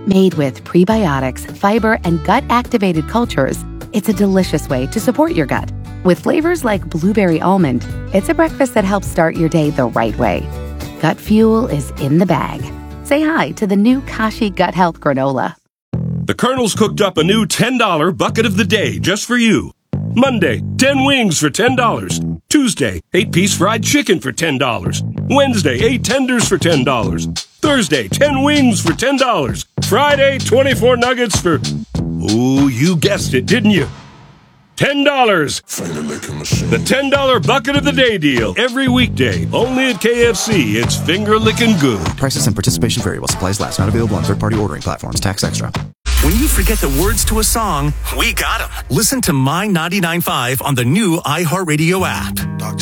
Made with prebiotics, fiber, and gut-activated cultures, it's a delicious way to support your gut. With flavors like blueberry almond, it's a breakfast that helps start your day the right way. Gut Fuel is in the bag. Say hi to the new Kashi Gut Health Granola. The Colonel's cooked up a new $10 bucket of the day just for you. Monday, 10 wings for $10. Tuesday, 8-piece fried chicken for $10. Wednesday, 8 tenders for $10. Thursday, 10 wings for $10. Friday, 24 nuggets for... Oh, you guessed it, didn't you? $10. The $10 bucket of the day deal. Every weekday. Only at KFC. It's finger-licking good. Prices and participation vary while supplies last. Not available on third-party ordering platforms. Tax extra. When you forget the words to a song, we got them. Listen to My 99.5 on the new iHeartRadio app.